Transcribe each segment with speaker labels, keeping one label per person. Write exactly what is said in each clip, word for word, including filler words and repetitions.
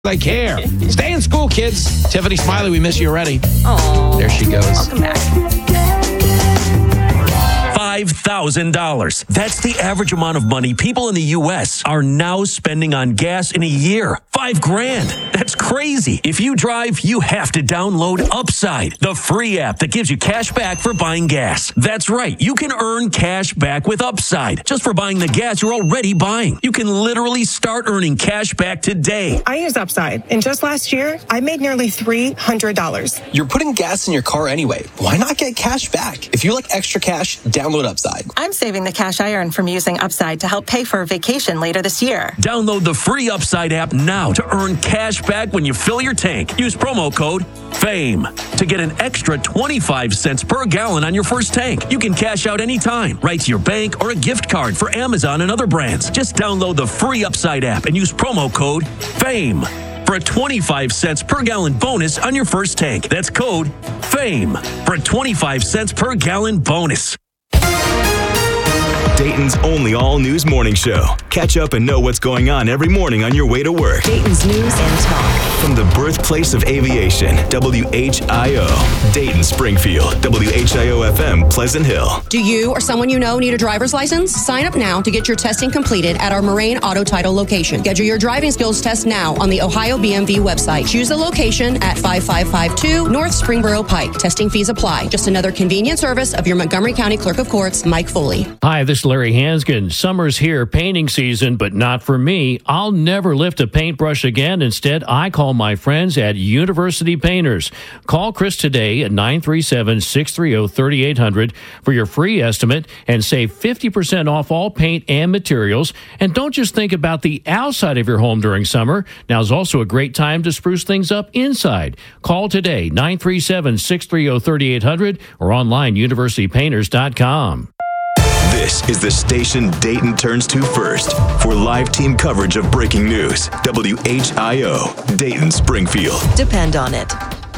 Speaker 1: I care. Stay in school, kids. Tiffany Smiley, we miss you already.
Speaker 2: Oh,
Speaker 1: there she goes.
Speaker 2: Welcome back.
Speaker 3: five thousand dollars. That's the average amount of money people in the U S are now spending on gas in a year. Five grand. That's crazy. If you drive, you have to download Upside, the free app that gives you cash back for buying gas. That's right. You can earn cash back with Upside just for buying the gas you're already buying. You can literally start earning cash back today.
Speaker 4: I use Upside, and just last year, I made nearly three hundred dollars.
Speaker 5: You're putting gas in your car anyway. Why not get cash back? If you like extra cash, download Upside.
Speaker 2: I'm saving the cash I earn from using Upside to help pay for a vacation later this year.
Speaker 3: Download the free Upside app now to earn cash back when you fill your tank. Use promo code FAME to get an extra twenty-five cents per gallon on your first tank. You can cash out anytime, right to your bank or a gift card for Amazon and other brands. Just download the free Upside app and use promo code FAME for a twenty-five cents per gallon bonus on your first tank. That's code FAME for a twenty-five cents per gallon bonus.
Speaker 6: Dayton's only all-news morning show. Catch up and know what's going on every morning on your way to work.
Speaker 7: Dayton's News and Talk.
Speaker 6: From the birthplace of aviation, W H I O, Dayton, Springfield, W H I O F M, Pleasant Hill.
Speaker 8: Do you or someone you know need a driver's license? Sign up now to get your testing completed at our Moraine Auto Title location. Schedule your driving skills test now on the Ohio B M V website. Choose the location at five five five two North Springboro Pike. Testing fees apply. Just another convenient service of your Montgomery County Clerk of Courts, Mike Foley.
Speaker 9: Hi, this is Larry Hanskin. Summer's here, painting season, but not for me. I'll never lift a paintbrush again. Instead, I call my friends at University Painters. Call Chris today at nine three seven, six three zero, three eight zero zero for your free estimate and save fifty percent off all paint and materials. And don't just think about the outside of your home during summer. Now's also a great time to spruce things up inside. Call today, nine three seven, six three zero, three eight zero zero or online university painters dot com.
Speaker 6: This is the station Dayton turns to first for live team coverage of breaking news. W H I O, Dayton, Springfield.
Speaker 7: Depend on it.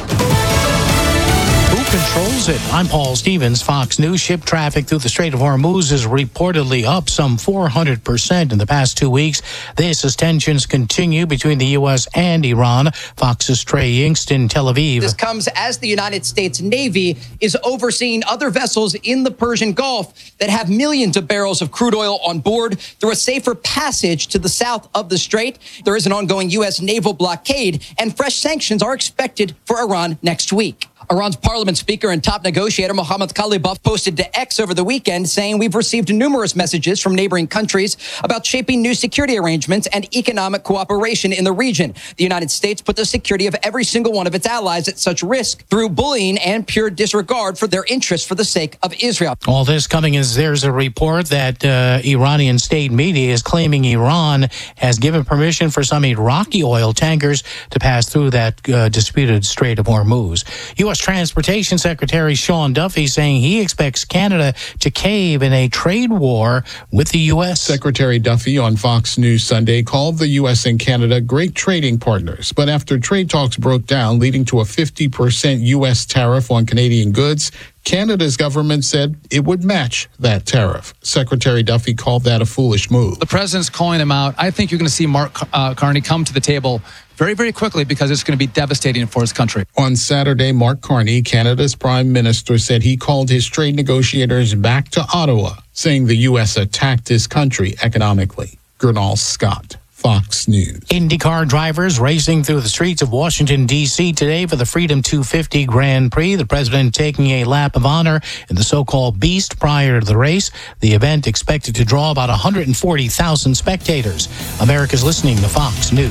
Speaker 10: Who controls it? I'm Paul Stevens, Fox News. Ship traffic through the Strait of Hormuz is reportedly up some four hundred percent in the past two weeks. This as tensions continue between the U S and Iran. Fox's Trey Yingst in Tel Aviv.
Speaker 11: This comes as the United States Navy is overseeing other vessels in the Persian Gulf that have millions of barrels of crude oil on board through a safer passage to the south of the strait. There is an ongoing U S naval blockade, and fresh sanctions are expected for Iran next week. Iran's parliament speaker and top negotiator Mohammad Khalibaf posted to X over the weekend saying, "We've received numerous messages from neighboring countries about shaping new security arrangements and economic cooperation in the region. The United States put the security of every single one of its allies at such risk through bullying and pure disregard for their interests for the sake of Israel."
Speaker 10: All this coming as there's a report that uh, Iranian state media is claiming Iran has given permission for some Iraqi oil tankers to pass through that uh, disputed Strait of Hormuz. U S Transportation Secretary Sean Duffy saying he expects Canada to cave in a trade war with the U S.
Speaker 12: Secretary Duffy on Fox News Sunday called the U S and Canada great trading partners. But after trade talks broke down, leading to a fifty percent U S tariff on Canadian goods, Canada's government said it would match that tariff. Secretary Duffy called that a foolish move.
Speaker 13: The president's calling him out. I think you're going to see Mark uh, Carney come to the table very, very quickly because it's going to be devastating for his country.
Speaker 12: On Saturday, Mark Carney, Canada's prime minister, said he called his trade negotiators back to Ottawa, saying the U S attacked his country economically. Gernal Scott, Fox News.
Speaker 10: IndyCar drivers racing through the streets of Washington, D C today for the Freedom two fifty Grand Prix. The president taking a lap of honor in the so-called Beast prior to the race. The event expected to draw about one hundred forty thousand spectators. America's listening to Fox News.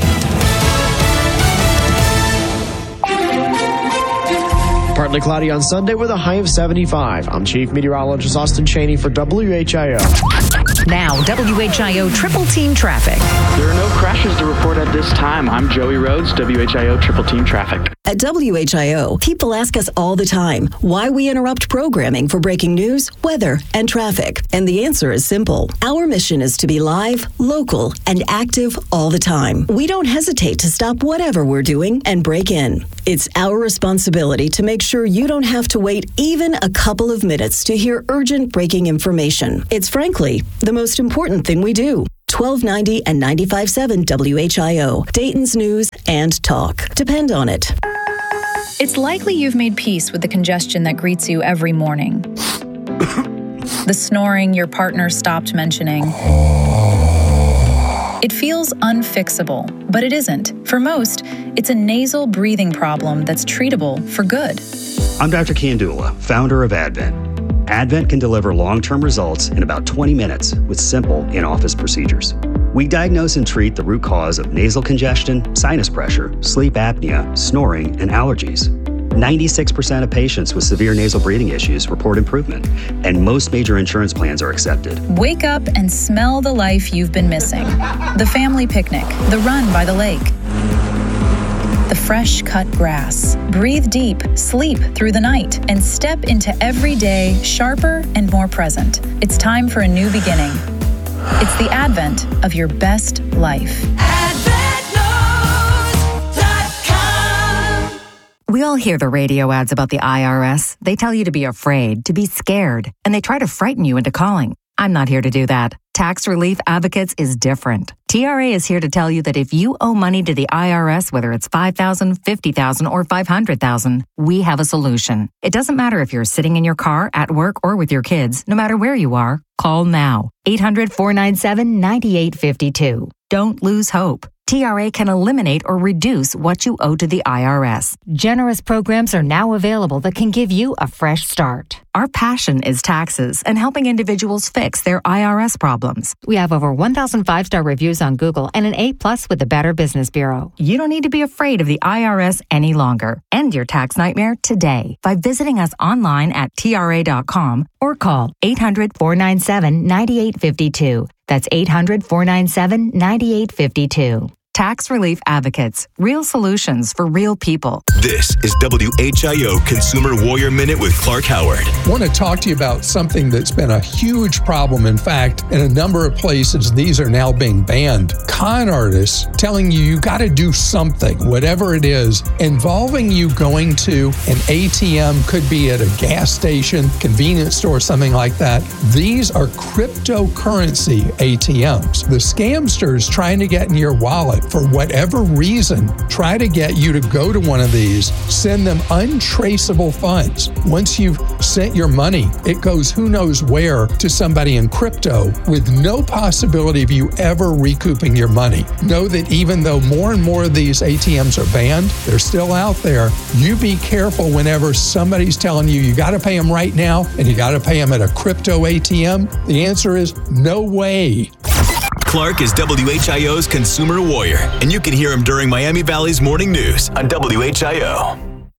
Speaker 14: Partly cloudy on Sunday with a high of seventy-five. I'm Chief Meteorologist Austin Cheney for W H I O.
Speaker 7: Now, W H I O Triple Team Traffic.
Speaker 15: There are no crashes to report at this time. I'm Joey Rhodes, W H I O Triple Team Traffic.
Speaker 16: At W H I O, people ask us all the time why we interrupt programming for breaking news, weather, and traffic. And the answer is simple. Our mission is to be live, local, and active all the time. We don't hesitate to stop whatever we're doing and break in. It's our responsibility to make sure you don't have to wait even a couple of minutes to hear urgent breaking information. It's frankly the most important thing we do. twelve ninety and ninety-five point seven W H I O, Dayton's News and Talk. Depend on it.
Speaker 17: It's likely you've made peace with the congestion that greets you every morning. The snoring your partner stopped mentioning. It feels unfixable, but it isn't. For most, it's a nasal breathing problem that's treatable for good.
Speaker 18: I'm Doctor Kandula, founder of Advent. Advent can deliver long-term results in about twenty minutes with simple in-office procedures. We diagnose and treat the root cause of nasal congestion, sinus pressure, sleep apnea, snoring, and allergies. ninety-six percent of patients with severe nasal breathing issues report improvement, and most major insurance plans are accepted.
Speaker 17: Wake up and smell the life you've been missing. The family picnic, the run by the lake, the fresh cut grass. Breathe deep, sleep through the night, and step into every day sharper and more present. It's time for a new beginning. It's the advent of your best life.
Speaker 19: We all hear the radio ads about the I R S. They tell you to be afraid, to be scared, and they try to frighten you into calling. I'm not here to do that. Tax Relief Advocates is different. T R A is here to tell you that if you owe money to the I R S, whether it's five thousand dollars, fifty thousand dollars, or five hundred thousand dollars, we have a solution. It doesn't matter if you're sitting in your car, at work, or with your kids. No matter where you are, call now. eight hundred, four nine seven, nine eight five two. Don't lose hope. T R A can eliminate or reduce what you owe to the I R S. Generous programs are now available that can give you a fresh start. Our passion is taxes and helping individuals fix their I R S problems. We have over one thousand five-star reviews on Google and an A plus with the Better Business Bureau. You don't need to be afraid of the I R S any longer. End your tax nightmare today by visiting us online at T R A dot com or call eight hundred, four nine seven, nine eight five two. That's eight hundred, four nine seven, nine eight five two. Tax Relief Advocates. Real solutions for real people.
Speaker 6: This is W H I O Consumer Warrior Minute with Clark Howard.
Speaker 20: I want to talk to you about something that's been a huge problem. In fact, in a number of places, these are now being banned. Con artists telling you you got to do something, whatever it is, involving you going to an A T M, could be at a gas station, convenience store, something like that. These are cryptocurrency A T Ms. The scamsters trying to get in your wallet for whatever reason, try to get you to go to one of these, send them untraceable funds. Once you've sent your money, it goes who knows where to somebody in crypto with no possibility of you ever recouping your money. Know that even though more and more of these A T Ms are banned, they're still out there. You be careful whenever somebody's telling you you got to pay them right now and you got to pay them at a crypto A T M. The answer is no way.
Speaker 6: Clark is W H I O's Consumer Warrior, and you can hear him during Miami Valley's Morning News on W H I O.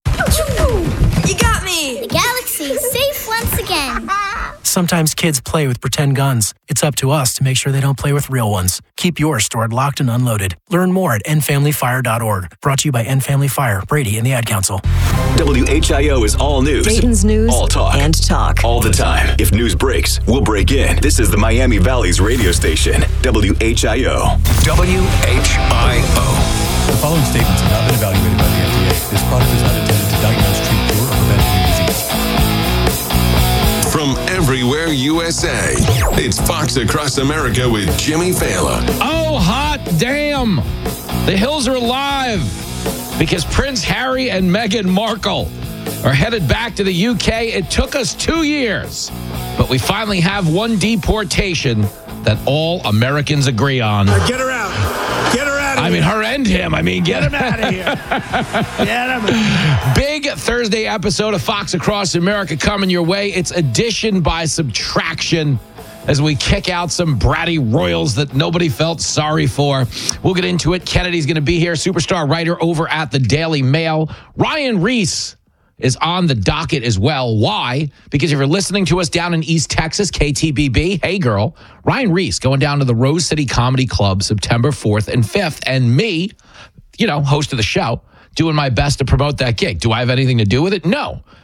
Speaker 21: You got me! The galaxy is safe once again.
Speaker 22: Sometimes kids play with pretend guns. It's up to us to make sure they don't play with real ones. Keep yours stored locked and unloaded. Learn more at end family fire dot org. Brought to you by End Family Fire, Brady, and the Ad Council.
Speaker 6: W H I O is all news.
Speaker 16: Dayton's News
Speaker 6: all talk.
Speaker 16: and Talk.
Speaker 6: All the time. If news breaks, we'll break in. This is the Miami Valley's radio station, W H I O. W H I O.
Speaker 23: The following statements have not been evaluated by the F D A. This product is not intended to diagnose, treat, cure, or prevent any disease.
Speaker 24: From everywhere U S A, it's Fox Across America with Jimmy Fallon.
Speaker 1: Oh, hot damn! The hills are alive because Prince Harry and Meghan Markle are headed back to the U K. It took us two years, but we finally have one deportation that all Americans agree on.
Speaker 25: Get her out. Get her out of
Speaker 1: I
Speaker 25: here.
Speaker 1: mean, her and him. I mean, get,
Speaker 25: Get him out of here. Get him.
Speaker 1: Big Thursday episode of Fox Across America coming your way. It's addition by subtraction as we kick out some bratty royals that nobody felt sorry for. We'll get into it. Kennedy's going to be here, superstar writer over at the Daily Mail. Ryan Reese is on the docket as well. Why? Because if you're listening to us down in East Texas, K T B B, hey girl, Ryan Reese going down to the Rose City Comedy Club September fourth and fifth, and me, you know, host of the show, doing my best to promote that gig. Do I have anything to do with it? No.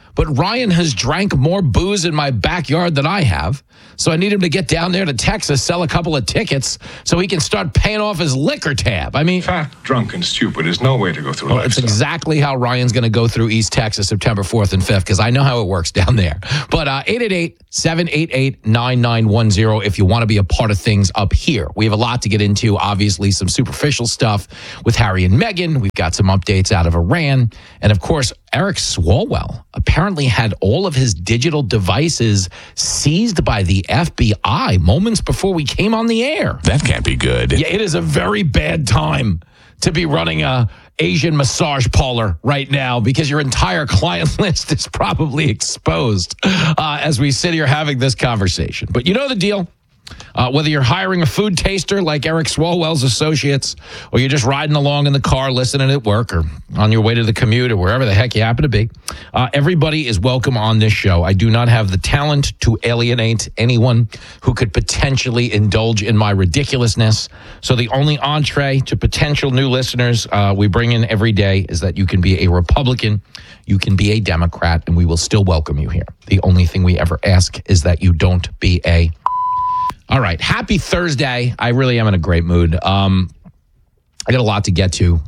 Speaker 1: but Ryan has drank more booze in my backyard than I have. So I need him to get down there to Texas, sell a couple of tickets so he can start paying off his liquor tab. I mean,
Speaker 2: fat, drunk, and stupid is no way to go through
Speaker 1: well,
Speaker 2: life.
Speaker 1: It's exactly how Ryan's going to go through East Texas September fourth and fifth, because I know how it works down there. But uh, eight eight eight, seven eight eight, nine nine one zero if you want to be a part of things up here. We have a lot to get into, obviously some superficial stuff with Harry and Meghan. We've got some updates out of Iran. And of course, Eric Swalwell apparently had all of his digital devices seized by the F B I moments before we came on the air.
Speaker 24: That can't be good.
Speaker 1: Yeah, it is a very bad time to be running a Asian massage parlor right now, because your entire client list is probably exposed uh, as we sit here having this conversation. But you know the deal. Uh, whether you're hiring a food taster like Eric Swalwell's associates, or you're just riding along in the car listening at work, or on your way to the commute, or wherever the heck you happen to be, uh, everybody is welcome on this show. I do not have the talent to alienate anyone who could potentially indulge in my ridiculousness. So the only entree to potential new listeners uh, we bring in every day is that you can be a Republican, you can be a Democrat, and we will still welcome you here. The only thing we ever ask is that you don't be a... All right. Happy Thursday. I really am in a great mood. Um, I got a lot to get to.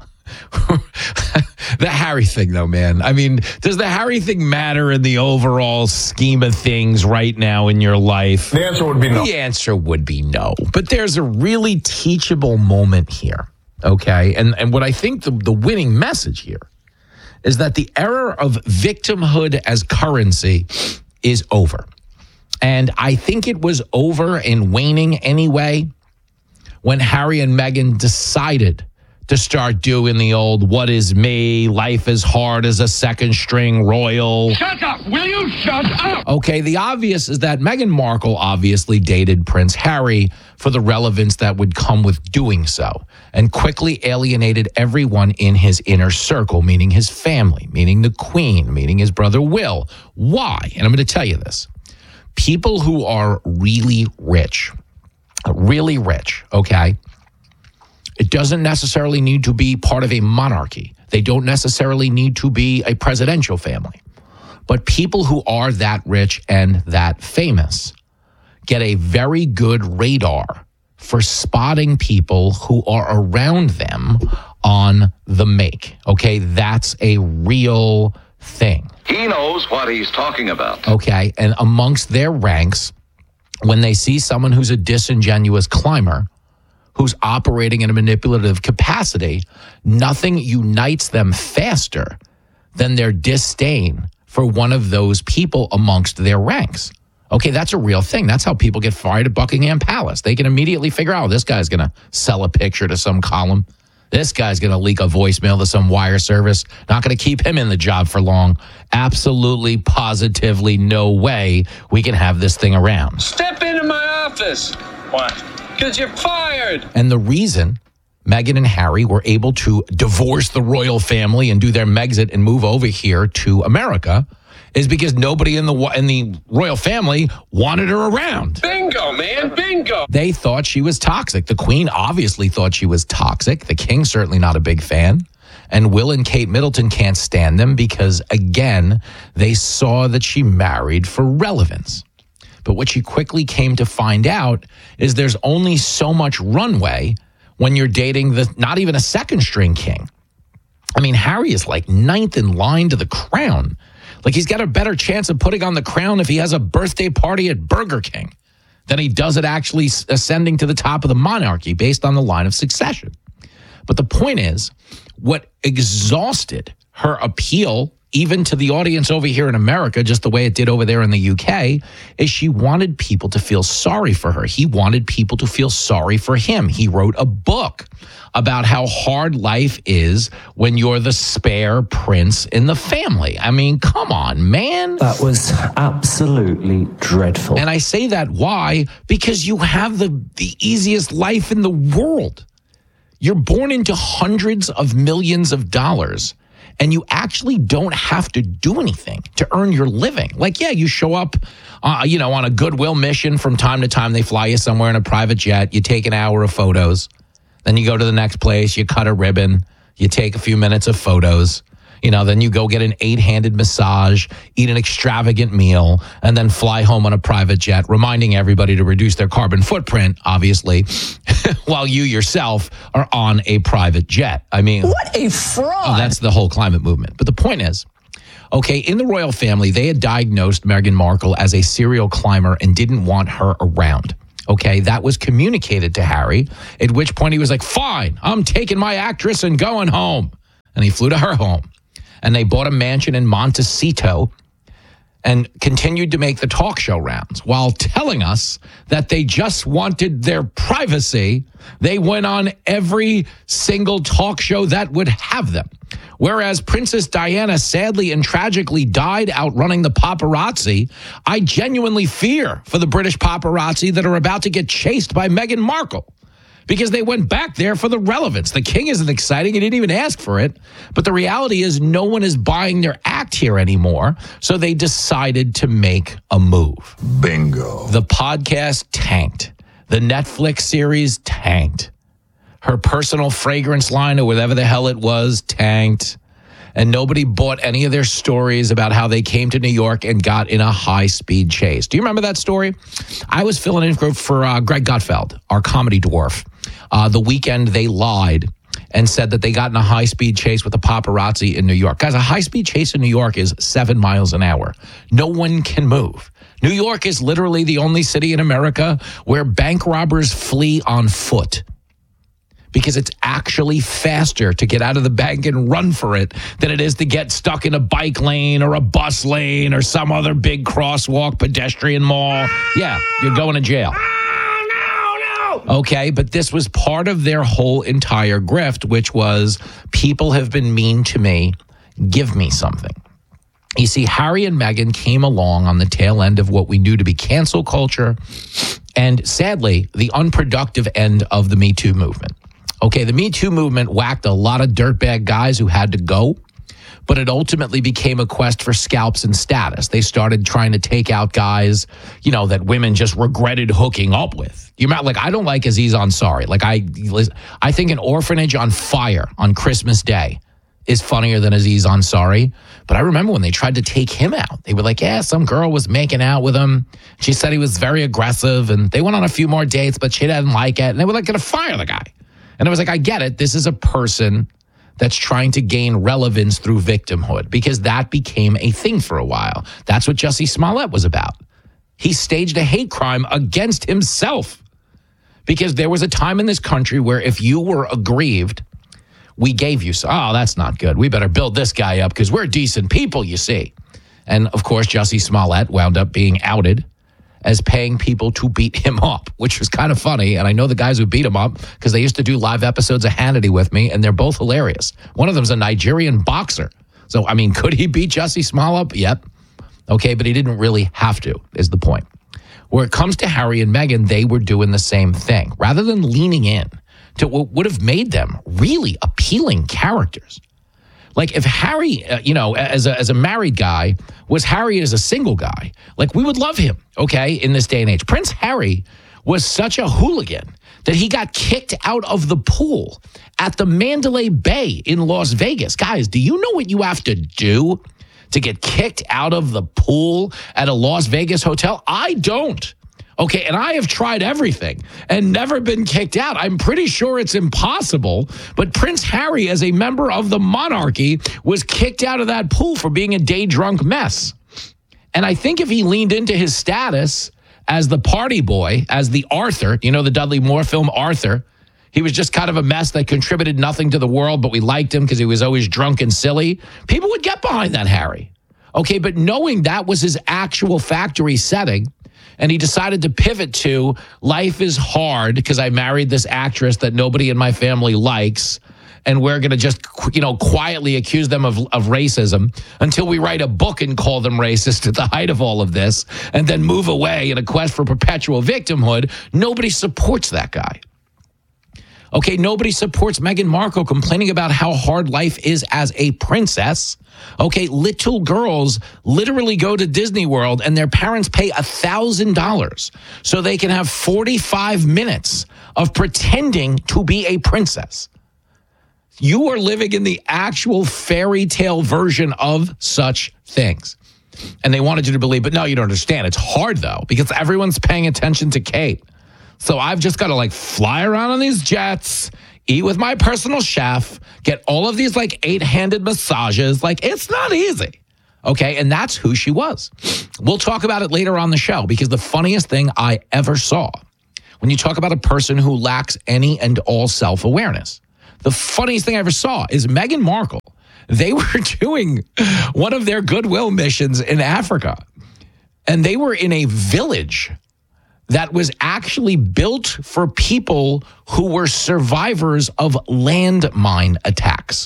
Speaker 1: The Harry thing, though, man. I mean, does the Harry thing matter in the overall scheme of things right now in your life?
Speaker 2: The answer would be no.
Speaker 1: The answer would be no. But there's a really teachable moment here, okay? And and what I think the, the winning message here is that the era of victimhood as currency is over. And I think it was over and waning anyway when Harry and Meghan decided to start doing the old, what is me, life is hard as a second string royal.
Speaker 25: Shut up! Will you shut up?
Speaker 1: Okay, the obvious is that Meghan Markle obviously dated Prince Harry for the relevance that would come with doing so, and quickly alienated everyone in his inner circle, meaning his family, meaning the Queen, meaning his brother Will. Why? And I'm going to tell you this. People who are really rich, really rich, okay, it doesn't necessarily need to be part of a monarchy. They don't necessarily need to be a presidential family. But people who are that rich and that famous get a very good radar for spotting people who are around them on the make. Okay, that's a real thing.
Speaker 3: He knows what he's talking about.
Speaker 1: Okay, and amongst their ranks, when they see someone who's a disingenuous climber, who's operating in a manipulative capacity, nothing unites them faster than their disdain for one of those people amongst their ranks. Okay, that's a real thing. That's how people get fired at Buckingham Palace. They can immediately figure out, oh, this guy's going to sell a picture to some column. This guy's going to leak a voicemail to some wire service. Not going to keep him in the job for long. Absolutely, positively, no way we can have this thing around.
Speaker 25: Step into my office. Why? Because you're fired.
Speaker 1: And the reason Meghan and Harry were able to divorce the royal family and do their Megxit and move over here to America is because nobody in the in the royal family wanted her around.
Speaker 25: Bingo, man, bingo.
Speaker 1: They thought she was toxic. The Queen obviously thought she was toxic. The King certainly not a big fan. And Will and Kate Middleton can't stand them because, again, they saw that she married for relevance. But what she quickly came to find out is there's only so much runway when you're dating the not even a second string king. I mean, Harry is like ninth in line to the crown. Like, he's got a better chance of putting on the crown if he has a birthday party at Burger King than he does it actually ascending to the top of the monarchy based on the line of succession. But the point is, what exhausted her appeal, even to the audience over here in America, just the way it did over there in the U K, is she wanted people to feel sorry for her. He wanted people to feel sorry for him. He wrote a book about how hard life is when you're the spare prince in the family. I mean, come on, man.
Speaker 4: That was absolutely dreadful.
Speaker 1: And I say that why? Because you have the, the easiest life in the world. You're born into hundreds of millions of dollars, and you actually don't have to do anything to earn your living. Like, yeah, you show up, uh, you know, on a goodwill mission from time to time. They fly you somewhere in a private jet. You take an hour of photos. Then you go to the next place. You cut a ribbon. You take a few minutes of photos. You know, then you go get an eight-handed massage, eat an extravagant meal, and then fly home on a private jet, reminding everybody to reduce their carbon footprint, obviously, while you yourself are on a private jet. I mean,
Speaker 5: what a fraud.
Speaker 1: Oh, that's the whole climate movement. But the point is, okay, in the royal family, they had diagnosed Meghan Markle as a serial climber and didn't want her around. Okay, that was communicated to Harry, at which point he was like, fine, I'm taking my actress and going home. And he flew to her home. And they bought a mansion in Montecito and continued to make the talk show rounds while telling us that they just wanted their privacy. They went on every single talk show that would have them. Whereas Princess Diana sadly and tragically died outrunning the paparazzi, I genuinely fear for the British paparazzi that are about to get chased by Meghan Markle. Because they went back there for the relevance. The king isn't exciting. He didn't even ask for it. But the reality is no one is buying their act here anymore. So they decided to make a move.
Speaker 24: Bingo.
Speaker 1: The podcast tanked. The Netflix series tanked. Her personal fragrance line or whatever the hell it was tanked. And nobody bought any of their stories about how they came to New York and got in a high-speed chase. Do you remember that story? I was filling in for, for uh, Greg Gutfeld, our comedy dwarf. Uh, the weekend they lied and said that they got in a high-speed chase with the paparazzi in New York. Guys, a high-speed chase in New York is seven miles an hour. No one can move. New York is literally the only city in America where bank robbers flee on foot. Because it's actually faster to get out of the bank and run for it than it is to get stuck in a bike lane or a bus lane or some other big crosswalk, pedestrian mall. Yeah, you're going to jail. Okay, but this was part of their whole entire grift, which was people have been mean to me. Give me something. You see, Harry and Meghan came along on the tail end of what we knew to be cancel culture and, sadly, the unproductive end of the Me Too movement. Okay, the Me Too movement whacked a lot of dirtbag guys who had to go, but it ultimately became a quest for scalps and status. They started trying to take out guys, you know, that women just regretted hooking up with. You might like, I don't like Aziz Ansari. Like, I, I think an orphanage on fire on Christmas Day is funnier than Aziz Ansari. But I remember when they tried to take him out. They were like, yeah, some girl was making out with him. She said he was very aggressive, and they went on a few more dates, but she didn't like it. And they were like, going to fire the guy. And I was like, I get it. This is a person that's trying to gain relevance through victimhood because that became a thing for a while. That's what Jussie Smollett was about. He staged a hate crime against himself because there was a time in this country where if you were aggrieved, we gave you, oh, that's not good. We better build this guy up because we're decent people, you see. And, of course, Jussie Smollett wound up being outed as paying people to beat him up, which was kind of funny. And I know the guys who beat him up because they used to do live episodes of Hannity with me, and they're both hilarious. One of them's a Nigerian boxer. So, I mean, could he beat Jussie Smollett? Yep. Okay, but he didn't really have to, is the point. Where it comes to Harry and Meghan, they were doing the same thing. Rather than leaning in to what would have made them really appealing characters. Like if Harry, uh, you know, as a, as a married guy, was Harry as a single guy, like we would love him, okay, in this day and age. Prince Harry was such a hooligan that he got kicked out of the pool at the Mandalay Bay in Las Vegas. Guys, do you know what you have to do to get kicked out of the pool at a Las Vegas hotel? I don't. Okay, and I have tried everything and never been kicked out. I'm pretty sure it's impossible. But Prince Harry, as a member of the monarchy, was kicked out of that pool for being a day drunk mess. And I think if he leaned into his status as the party boy, as the Arthur, you know, the Dudley Moore film Arthur, he was just kind of a mess that contributed nothing to the world, but we liked him because he was always drunk and silly. People would get behind that Harry. Okay, but knowing that was his actual factory setting, and he decided to pivot to life is hard because I married this actress that nobody in my family likes. And we're going to just, you know, quietly accuse them of, of racism until we write a book and call them racist at the height of all of this and then move away in a quest for perpetual victimhood. Nobody supports that guy. Okay, nobody supports Meghan Markle complaining about how hard life is as a princess. Okay, little girls literally go to Disney World and their parents pay one thousand dollars so they can have forty-five minutes of pretending to be a princess. You are living in the actual fairy tale version of such things. And they wanted you to believe, but no, you don't understand. It's hard, though, because everyone's paying attention to Kate. So I've just got to, like, fly around on these jets, eat with my personal chef, get all of these, like, eight-handed massages. Like, it's not easy. Okay, and that's who she was. We'll talk about it later on the show, because the funniest thing I ever saw, when you talk about a person who lacks any and all self-awareness, the funniest thing I ever saw is Meghan Markle. They were doing one of their goodwill missions in Africa, and they were in a village that was actually built for people who were survivors of landmine attacks.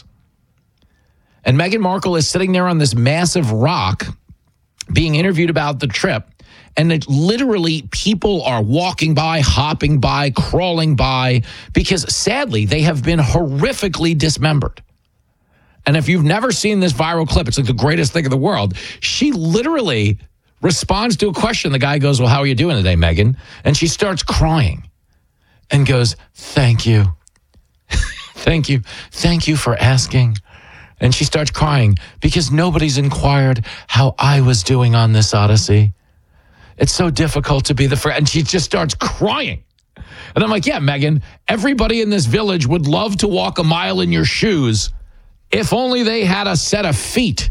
Speaker 1: And Meghan Markle is sitting there on this massive rock being interviewed about the trip. And it literally, people are walking by, hopping by, crawling by, because sadly, they have been horrifically dismembered. And if you've never seen this viral clip, it's like the greatest thing in the world. She literally responds to a question. The guy goes, well, how are you doing today, Meghan? And she starts crying and goes, thank you. Thank you. Thank you for asking. And she starts crying because nobody's inquired how I was doing on this odyssey. It's so difficult to be the friend. And she just starts crying. And I'm like, yeah, Meghan, everybody in this village would love to walk a mile in your shoes if only they had a set of feet.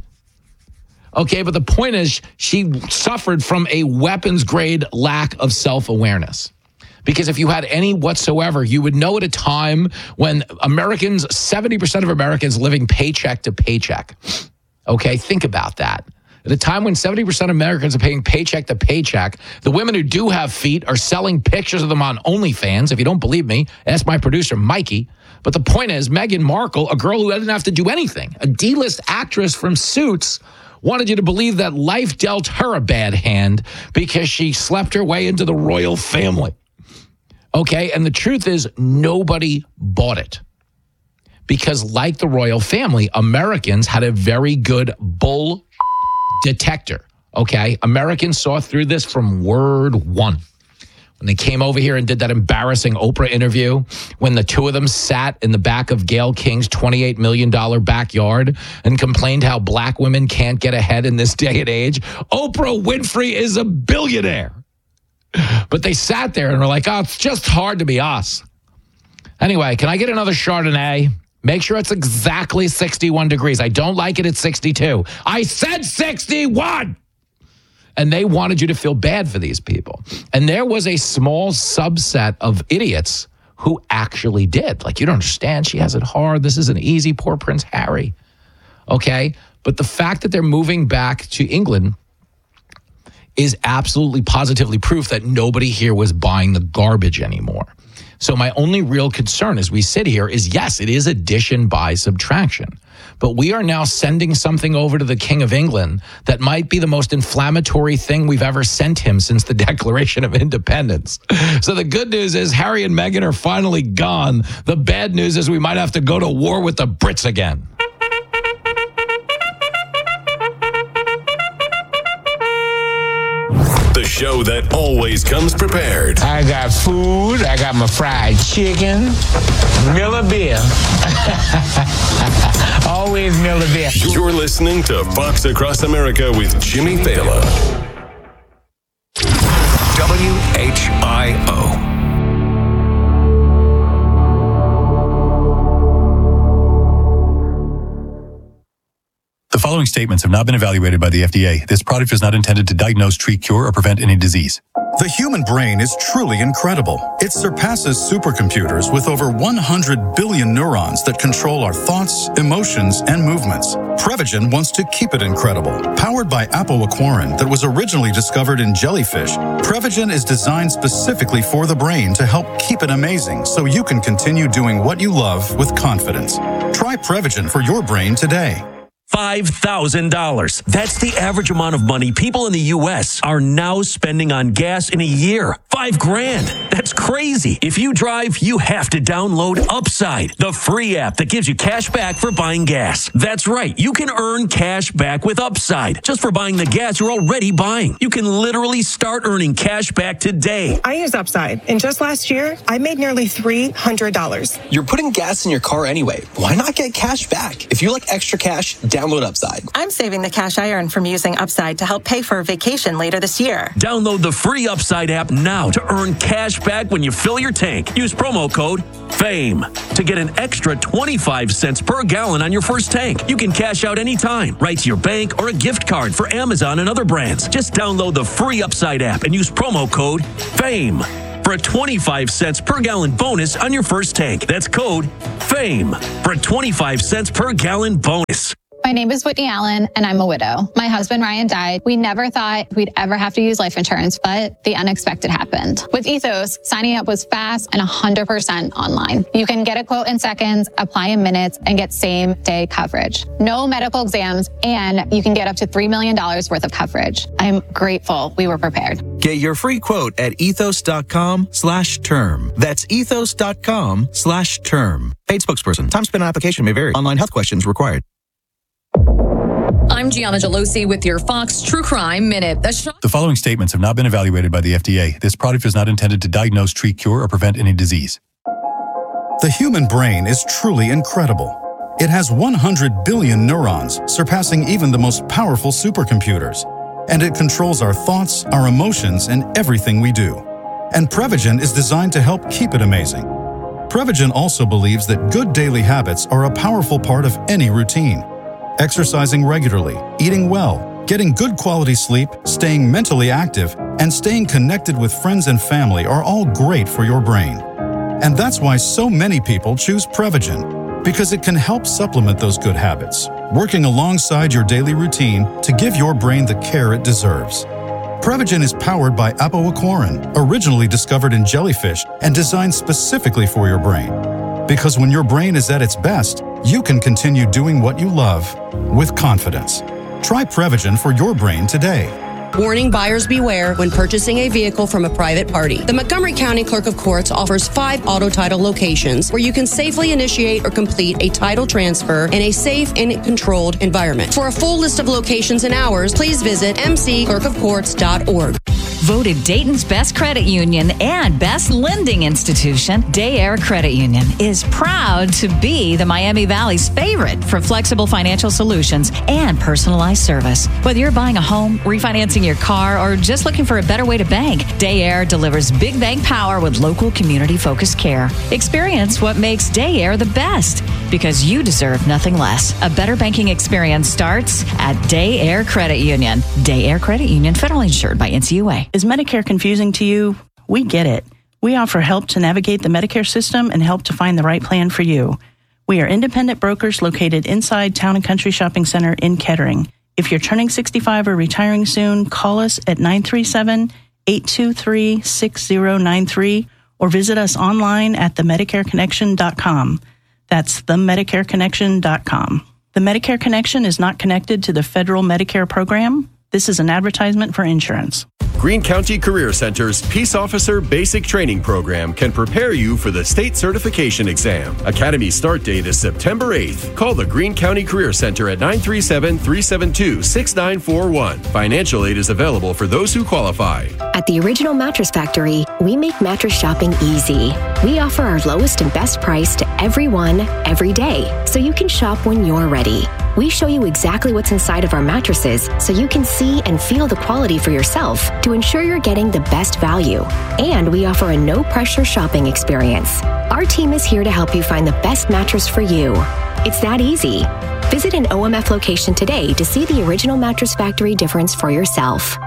Speaker 1: Okay, but the point is she suffered from a weapons-grade lack of self-awareness. Because if you had any whatsoever, you would know at a time when Americans, seventy percent of Americans living paycheck to paycheck. Okay, think about that. At a time when seventy percent of Americans are paying paycheck to paycheck, the women who do have feet are selling pictures of them on OnlyFans. If you don't believe me, ask my producer, Mikey. But the point is, Meghan Markle, a girl who didn't have to do anything, a D-list actress from Suits, wanted you to believe that life dealt her a bad hand because she slept her way into the royal family. Okay, and the truth is, nobody bought it. Because like the royal family, Americans had a very good bull detector. Okay, Americans saw through this from word one. When they came over here and did that embarrassing Oprah interview, when the two of them sat in the back of Gayle King's twenty-eight million dollars backyard and complained how black women can't get ahead in this day and age, Oprah Winfrey is a billionaire. But they sat there and were like, oh, it's just hard to be us. Anyway, can I get another Chardonnay? Make sure it's exactly sixty-one degrees. I don't like it at sixty-two. I said sixty-one! And they wanted you to feel bad for these people. And there was a small subset of idiots who actually did. Like, you don't understand. She has it hard. This isn't easy. Poor Prince Harry. Okay? But the fact that they're moving back to England is absolutely positively proof that nobody here was buying the garbage anymore. So my only real concern as we sit here is, yes, it is addition by subtraction. But we are now sending something over to the King of England that might be the most inflammatory thing we've ever sent him since the Declaration of Independence. So the good news is Harry and Meghan are finally gone. The bad news is we might have to go to war with the Brits again.
Speaker 24: The show that always comes prepared.
Speaker 5: I got food. I got my fried chicken. Miller beer. Always Miller beer.
Speaker 24: You're listening to Fox Across America with Jimmy Fallon.
Speaker 8: W H I O.
Speaker 23: The following statements have not been evaluated by the F D A. This product is not intended to diagnose, treat, cure, or prevent any disease.
Speaker 9: The human brain is truly incredible. It surpasses supercomputers with over one hundred billion neurons that control our thoughts, emotions, and movements. Prevagen wants to keep it incredible. Powered by apoaquarin that was originally discovered in jellyfish, Prevagen is designed specifically for the brain to help keep it amazing so you can continue doing what you love with confidence. Try Prevagen for your brain today.
Speaker 10: five thousand dollars. That's the average amount of money people in the U S are now spending on gas in a year. Five grand. That's crazy. If you drive, you have to download Upside, the free app that gives you cash back for buying gas. That's right. You can earn cash back with Upside just for buying the gas you're already buying. You can literally start earning cash back today.
Speaker 11: I use Upside, and just last year, I made nearly three hundred dollars.
Speaker 12: You're putting gas in your car anyway. Why not get cash back? If you like extra cash, download Upside.
Speaker 11: I'm saving the cash I earn from using Upside to help pay for a vacation later this year.
Speaker 10: Download the free Upside app now to earn cash back when you fill your tank. Use promo code FAME to get an extra twenty-five cents per gallon on your first tank. You can cash out anytime, right to your bank or a gift card for Amazon and other brands. Just download the free Upside app and use promo code FAME for a twenty-five cents per gallon bonus on your first tank. That's code FAME for a twenty-five cents per gallon bonus.
Speaker 13: My name is Whitney Allen, and I'm a widow. My husband, Ryan, died. We never thought we'd ever have to use life insurance, but the unexpected happened. With Ethos, signing up was fast and one hundred percent online. You can get a quote in seconds, apply in minutes, and get same-day coverage. No medical exams, and you can get up to three million dollars worth of coverage. I'm grateful we were prepared.
Speaker 14: Get your free quote at ethos.com slash term. That's ethos.com slash term. Paid spokesperson. Time spent on application may vary. Online health questions required.
Speaker 26: I'm Gianna Gelosi with your Fox True Crime Minute. The, sh-
Speaker 23: the following statements have not been evaluated by the F D A. This product is not intended to diagnose, treat, cure, or prevent any disease.
Speaker 9: The human brain is truly incredible. It has one hundred billion neurons, surpassing even the most powerful supercomputers. And it controls our thoughts, our emotions, and everything we do. And Prevagen is designed to help keep it amazing. Prevagen also believes that good daily habits are a powerful part of any routine. Exercising regularly, eating well, getting good quality sleep, staying mentally active, and staying connected with friends and family are all great for your brain. And that's why so many people choose Prevagen, because it can help supplement those good habits, working alongside your daily routine to give your brain the care it deserves. Prevagen is powered by apoaquarin, originally discovered in jellyfish and designed specifically for your brain. Because when your brain is at its best, you can continue doing what you love with confidence. Try Prevagen for your brain today.
Speaker 27: Warning, buyers beware when purchasing a vehicle from a private party. The Montgomery County Clerk of Courts offers five auto title locations where you can safely initiate or complete a title transfer in a safe and controlled environment. For a full list of locations and hours, please visit m c clerk of courts dot org.
Speaker 7: Voted Dayton's best credit union and best lending institution, Day Air Credit Union is proud to be the Miami Valley's favorite for flexible financial solutions and personalized service. Whether you're buying a home, refinancing your car, or just looking for a better way to bank, Day Air delivers big bank power with local community-focused care. Experience what makes Day Air the best, because you deserve nothing less. A better banking experience starts at Day Air Credit Union. Day Air Credit Union, federally insured by N C U A.
Speaker 28: Is Medicare confusing to you? We get it. We offer help to navigate the Medicare system and help to find the right plan for you. We are independent brokers located inside Town and Country Shopping Center in Kettering. If you're turning sixty-five or retiring soon, call us at nine three seven, eight two three, six zero nine three or visit us online at the medicare connection dot com. That's the medicare connection dot com. The Medicare Connection is not connected to the federal Medicare program. This is an advertisement for insurance.
Speaker 29: Greene County Career Center's Peace Officer Basic Training Program can prepare you for the state certification exam. Academy start date is September eighth. Call the Greene County Career Center at nine three seven, three seven two, six nine four one. Financial aid is available for those who qualify.
Speaker 30: At the Original Mattress Factory, we make mattress shopping easy. We offer our lowest and best price to everyone, every day, so you can shop when you're ready. We show you exactly what's inside of our mattresses so you can see and feel the quality for yourself to ensure you're getting the best value. And we offer a no-pressure shopping experience. Our team is here to help you find the best mattress for you. It's that easy. Visit an O M F location today to see the Original Mattress Factory difference for yourself.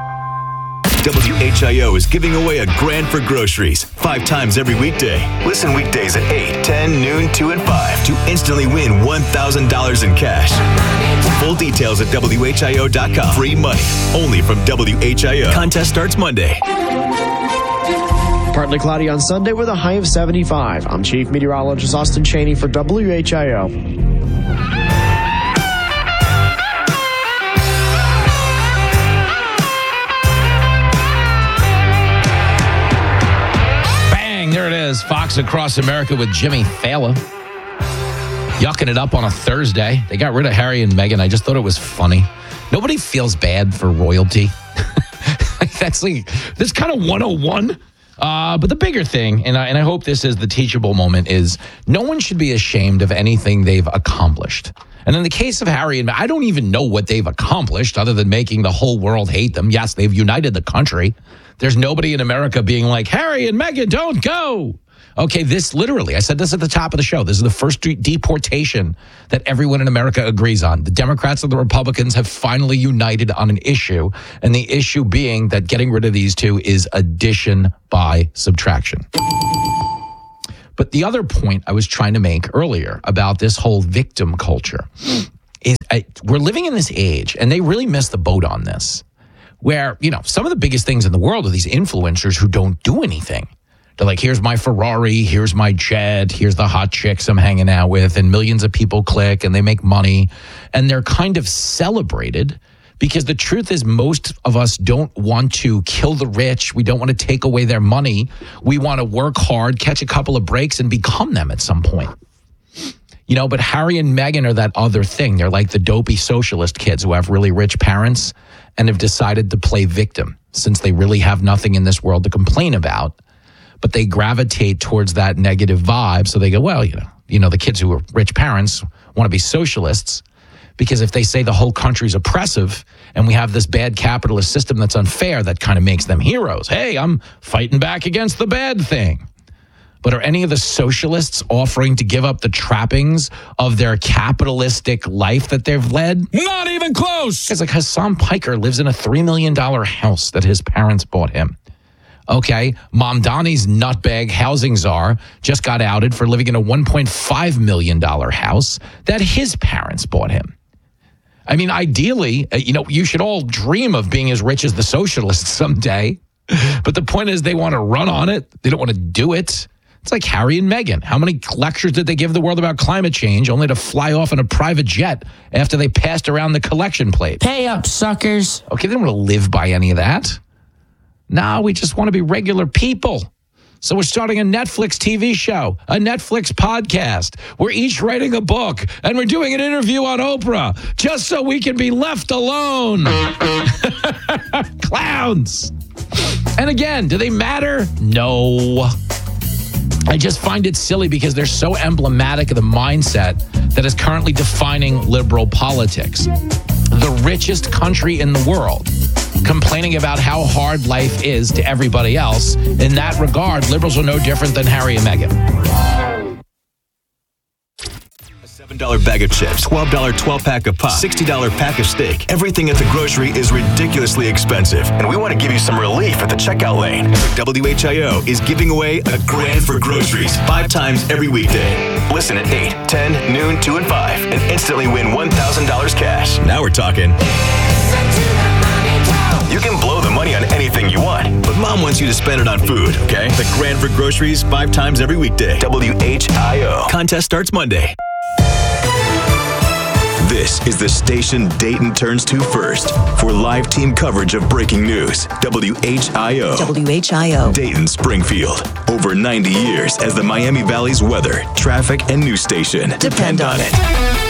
Speaker 6: W H I O is giving away a grand for groceries five times every weekday. Listen weekdays at eight, ten, noon, two, and five to instantly win one thousand dollars in cash. Full details at W H I O dot com. Free money only from W H I O. Contest starts Monday.
Speaker 31: Partly cloudy on Sunday with a high of seventy-five. I'm Chief Meteorologist Austin Cheney for W H I O.
Speaker 1: Fox Across America with Jimmy Fallon. Yucking it up on a Thursday. They got rid of Harry and Meghan. I just thought it was funny. Nobody feels bad for royalty. That's like, that's kind of one oh one. Uh, but the bigger thing, and I, and I hope this is the teachable moment, is no one should be ashamed of anything they've accomplished. And in the case of Harry and Meghan, I don't even know what they've accomplished other than making the whole world hate them. Yes, they've united the country. There's nobody in America being like, Harry and Meghan, don't go. Okay, this literally, I said this at the top of the show. This is the first de- deportation that everyone in America agrees on. The Democrats and the Republicans have finally united on an issue, and the issue being that getting rid of these two is addition by subtraction. But the other point I was trying to make earlier about this whole victim culture is I, we're living in this age, and they really missed the boat on this, where, you know, some of the biggest things in the world are these influencers who don't do anything. They're like, here's my Ferrari, here's my jet, here's the hot chicks I'm hanging out with, and millions of people click and they make money. And they're kind of celebrated because the truth is most of us don't want to kill the rich. We don't want to take away their money. We want to work hard, catch a couple of breaks, and become them at some point. You know, but Harry and Meghan are that other thing. They're like the dopey socialist kids who have really rich parents and have decided to play victim since they really have nothing in this world to complain about. But they gravitate towards that negative vibe. So they go, well, you know, you know, the kids who are rich parents want to be socialists because if they say the whole country's oppressive and we have this bad capitalist system that's unfair, that kind of makes them heroes. Hey, I'm fighting back against the bad thing. But are any of the socialists offering to give up the trappings of their capitalistic life that they've led?
Speaker 5: Not even close.
Speaker 1: It's like Hassan Piker lives in a three million dollars house that his parents bought him. Okay, Mamdani's nutbag housing czar just got outed for living in a one point five million dollars house that his parents bought him. I mean, ideally, you know, you should all dream of being as rich as the socialists someday. But the point is they want to run on it. They don't want to do it. It's like Harry and Meghan. How many lectures did they give the world about climate change only to fly off in a private jet after they passed around the collection plate?
Speaker 5: Pay up, suckers.
Speaker 1: Okay, they don't want to live by any of that. No, we just want to be regular people. So we're starting a Netflix T V show, a Netflix podcast. We're each writing a book, and we're doing an interview on Oprah just so we can be left alone. Clowns. And again, do they matter? No. I just find it silly because they're so emblematic of the mindset that is currently defining liberal politics. The richest country in the world complaining about how hard life is to everybody else. In that regard, liberals are no different than Harry and Meghan.
Speaker 6: A seven dollar bag of chips, twelve dollar twelve-pack of pop, sixty dollar pack of steak. Everything at the grocery is ridiculously expensive, and we want to give you some relief at the checkout lane. W H I O is giving away a grand for groceries five times every weekday. Listen at eight, ten, noon, two, and five, and instantly win one thousand dollars cash. Now we're talking. You can blow the money on anything you want, but Mom wants you to spend it on food, okay? The grand for groceries five times every weekday. W H I O. Contest starts Monday. This is the station Dayton turns to first for live team coverage of breaking news. W H I O.
Speaker 2: W H I O.
Speaker 6: Dayton, Springfield. Over ninety years as the Miami Valley's weather, traffic, and news station. Depend on it.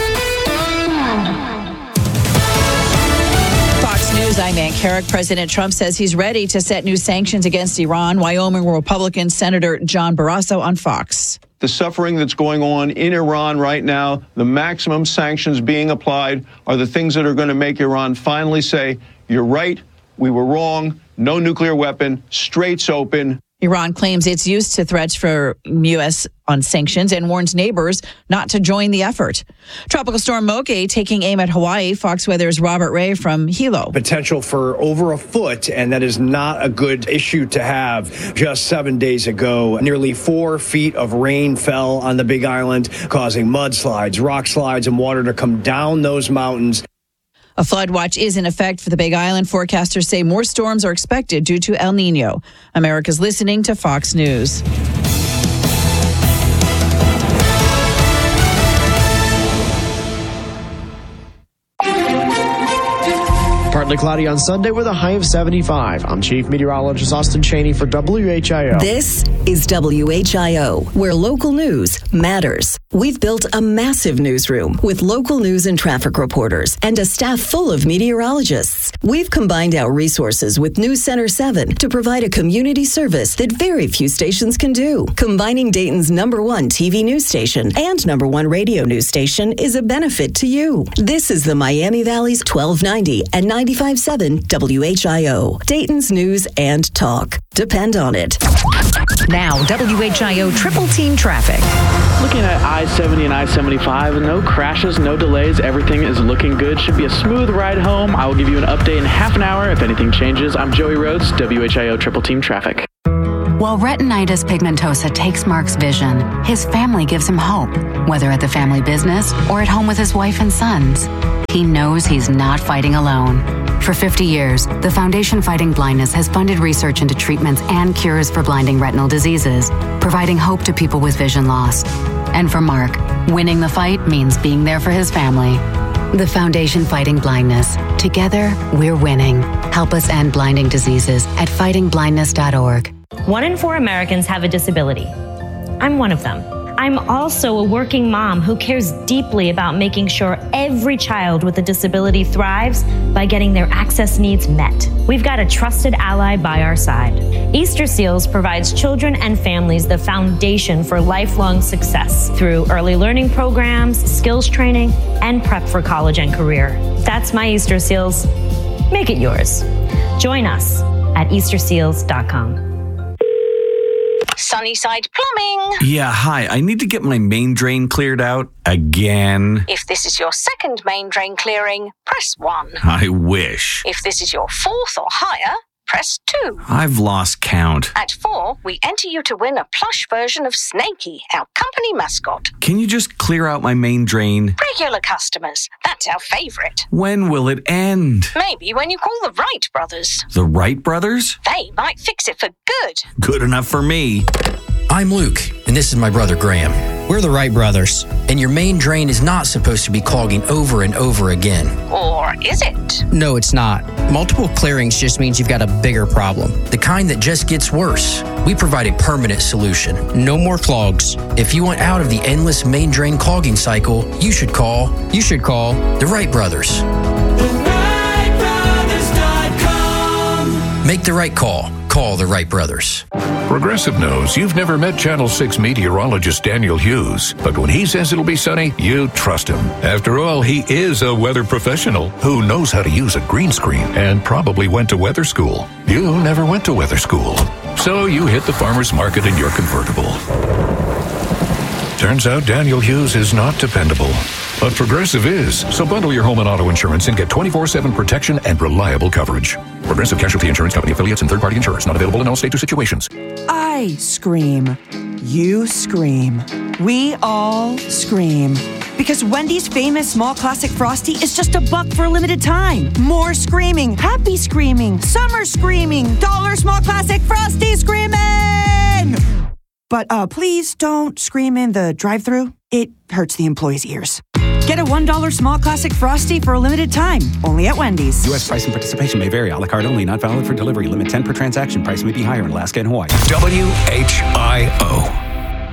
Speaker 3: Fox News, I'm Ann Carrick. President Trump says he's ready to set new sanctions against Iran. Wyoming Republican Senator John Barrasso on Fox.
Speaker 15: The suffering that's going on in Iran right now, the maximum sanctions being applied are the things that are going to make Iran finally say, you're right, we were wrong, no nuclear weapon, straits open.
Speaker 3: Iran claims it's used to threats for U S on sanctions and warns neighbors not to join the effort. Tropical storm Moke taking aim at Hawaii. Fox Weather's Robert Ray from Hilo.
Speaker 16: Potential for over a foot, and that is not a good issue to have. Just seven days ago, nearly four feet of rain fell on the Big Island, causing mudslides, rock slides, and water to come down those mountains.
Speaker 3: A flood watch is in effect for the Big Island. Forecasters say more storms are expected due to El Nino. America's listening to Fox News.
Speaker 1: Part
Speaker 31: Partly cloudy on Sunday with a high of seventy-five. I'm Chief Meteorologist Austin Cheney for W H I O.
Speaker 2: This is W H I O, where local news matters. We've built a massive newsroom with local news and traffic reporters and a staff full of meteorologists. We've combined our resources with News Center seven to provide a community service that very few stations can do. Combining Dayton's number one T V news station and number one radio news station is a benefit to you. This is the Miami Valley's twelve ninety and ninety-five point seven W H I O. Dayton's news and talk. Depend on it.
Speaker 4: Now, W H I O Triple Team Traffic.
Speaker 8: Looking at I seventy and I seventy-five, no crashes, no delays. Everything is looking good. Should be a smooth ride home. I will give you an update in half an hour if anything changes. I'm Joey Rhodes, W H I O Triple Team Traffic.
Speaker 17: While retinitis pigmentosa takes Mark's vision, his family gives him hope, whether at the family business or at home with his wife and sons. He knows he's not fighting alone. For fifty years, the Foundation Fighting Blindness has funded research into treatments and cures for blinding retinal diseases, providing hope to people with vision loss. And for Mark, winning the fight means being there for his family. The Foundation Fighting Blindness. Together, we're winning. Help us end blinding diseases at fighting blindness dot org.
Speaker 18: One in four Americans have a disability. I'm one of them. I'm also a working mom who cares deeply about making sure every child with a disability thrives by getting their access needs met. We've got a trusted ally by our side. Easter Seals provides children and families the foundation for lifelong success through early learning programs, skills training, and prep for college and career. That's my Easter Seals. Make it yours. Join us at easter seals dot com.
Speaker 19: Sunnyside Plumbing.
Speaker 20: Yeah, hi. I need to get my main drain cleared out again.
Speaker 19: If this is your second main drain clearing, press one.
Speaker 20: I wish.
Speaker 19: If this is your fourth or higher, press two.
Speaker 20: I've lost count.
Speaker 19: At four, we enter you to win a plush version of Snakey, our company mascot.
Speaker 20: Can you just clear out my main drain?
Speaker 19: Regular customers, that's our favorite.
Speaker 20: When will it end?
Speaker 19: Maybe when you call the Wright brothers.
Speaker 20: The Wright brothers?
Speaker 19: They might fix it for good.
Speaker 20: Good enough for me.
Speaker 21: I'm Luke, and this is my brother Graham. We're the Wright brothers, and your main drain is not supposed to be clogging over and over again.
Speaker 19: Or is it?
Speaker 21: No, it's not. Multiple clearings just means you've got a bigger problem, the kind that just gets worse. We provide a permanent solution. No more clogs. If you want out of the endless main drain clogging cycle, you should call, you should call the Wright brothers. the wright brothers dot com. Make the right call. Call the Wright brothers.
Speaker 22: Progressive knows you've never met Channel six meteorologist Daniel Hughes, but when he says it'll be sunny, you trust him. After all, he is a weather professional who knows how to use a green screen and probably went to weather school. You never went to weather school, so you hit the farmer's market in your convertible. Turns out Daniel Hughes is not dependable, but Progressive is. So bundle your home and auto insurance and get twenty-four seven protection and reliable coverage. Progressive Casualty Insurance Company affiliates and third-party insurers. Not available in all states or situations.
Speaker 24: I scream. You scream. We all scream. Because Wendy's famous small classic Frosty is just a buck for a limited time. More screaming, happy screaming, summer screaming, dollar small classic Frosty screaming! But uh, please don't scream in the drive-thru. It hurts the employees' ears. Get a one dollar small classic Frosty for a limited time, only at Wendy's.
Speaker 25: U S price and participation may vary. A la carte only, not valid for delivery. Limit ten per transaction. Price may be higher in Alaska and Hawaii.
Speaker 22: W H I O.